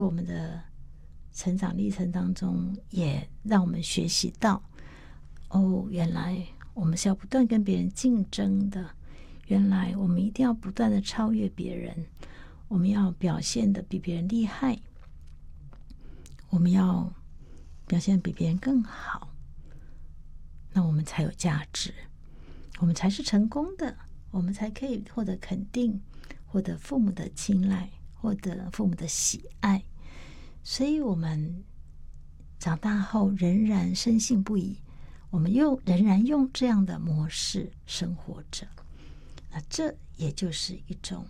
我们的成长历程当中，也让我们学习到，原来我们是要不断跟别人竞争的，原来我们一定要不断的超越别人，我们要表现的比别人厉害，我们要表现得比别人更好，那我们才有价值，我们才是成功的，我们才可以获得肯定，获得父母的青睐，获得父母的喜爱。所以我们长大后仍然深信不疑，我们仍然用这样的模式生活着。那这也就是一种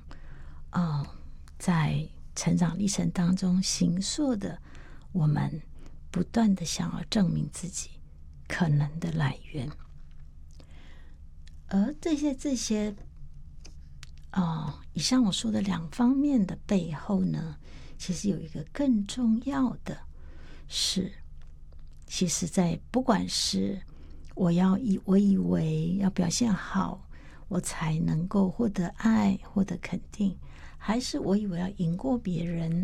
在成长历程当中形塑的，我们不断的想要证明自己可能的来源。而这些以上我说的两方面的背后呢，其实有一个更重要的是，其实在不管是我以为要表现好，我才能够获得爱，获得肯定，还是我以为要赢过别人，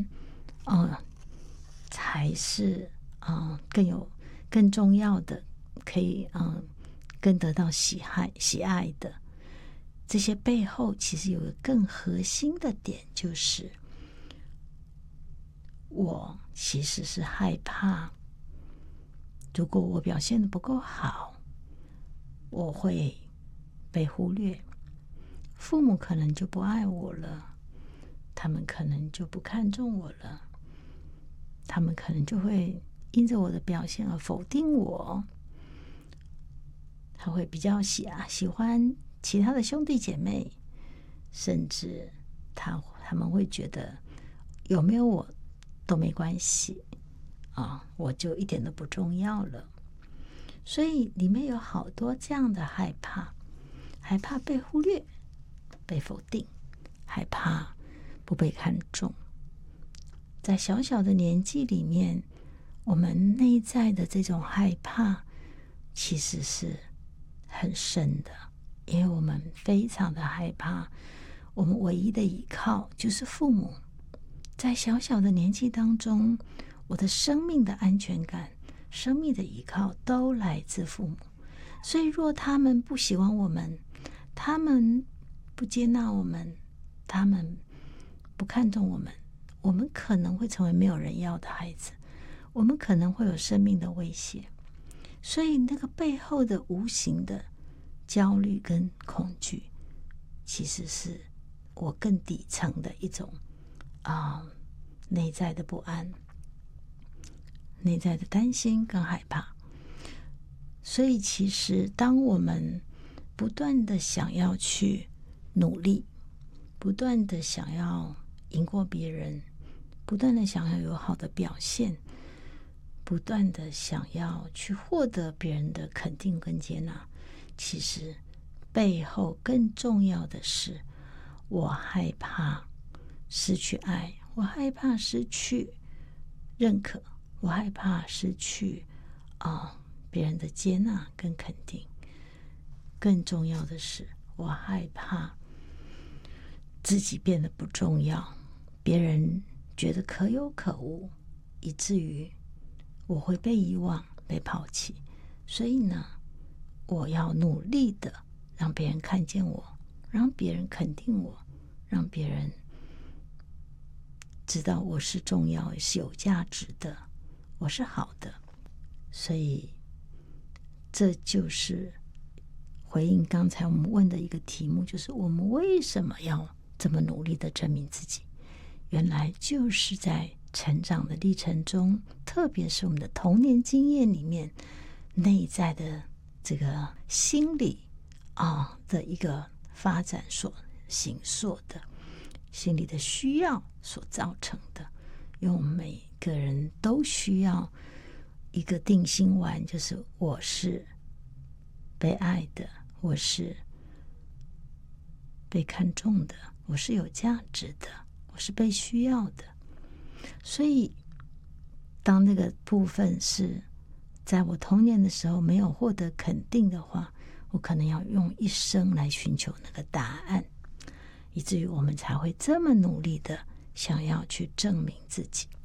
才是更重要的，可以更得到喜爱的。这些背后其实有个更核心的点，就是我其实是害怕，如果我表现得不够好，我会被忽略，父母可能就不爱我了，他们可能就不看重我了，他们可能就会因着我的表现而否定我，他会比较喜欢其他的兄弟姐妹，甚至他们会觉得有没有我都没关系我就一点都不重要了。所以里面有好多这样的害怕，害怕被忽略，被否定，害怕不被看重。在小小的年纪里面，我们内在的这种害怕其实是很深的，因为我们非常的害怕，我们唯一的依靠就是父母。在小小的年纪当中，我的生命的安全感，生命的依靠都来自父母。所以若他们不喜欢我们，他们不接纳我们，他们不看重我们，我们可能会成为没有人要的孩子，我们可能会有生命的威胁。所以那个背后的无形的焦虑跟恐惧，其实是我更底层的一种内在的不安，内在的担心跟害怕。所以其实当我们不断的想要去努力，不断的想要赢过别人，不断的想要有好的表现，不断的想要去获得别人的肯定跟接纳，其实背后更重要的是，我害怕失去爱，我害怕失去认可，我害怕失去别人的接纳跟肯定。更重要的是，我害怕自己变得不重要，别人觉得可有可无，以至于我会被遗忘，被抛弃。所以呢，我要努力的让别人看见我，让别人肯定我，让别人知道我是重要，是有价值的，我是好的。所以这就是回应刚才我们问的一个题目，就是我们为什么要这么努力的证明自己？原来就是在成长的历程中，特别是我们的童年经验里面，内在的这个心理的一个发展所形塑的，心理的需要所造成的。因为我们每个人都需要一个定心丸，就是我是被爱的，我是被看重的，我是有价值的，我是被需要的。所以当那个部分是在我童年的时候没有获得肯定的话，我可能要用一生来寻求那个答案，以至于我们才会这么努力的想要去证明自己。